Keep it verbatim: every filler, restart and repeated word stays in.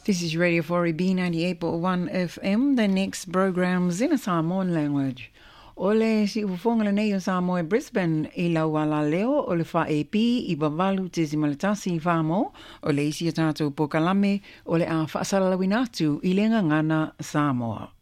This is Radio four E B ninety-eight point one F M. The next program's in a Samoan language. Ole si ufonga le nei o Samoa Brisbane I laua la leo o le wha E P I bawalu te simaletasi I whamo o le isi a tātou pokalame o le a whaasalalawinatu I le ngangana Samoa.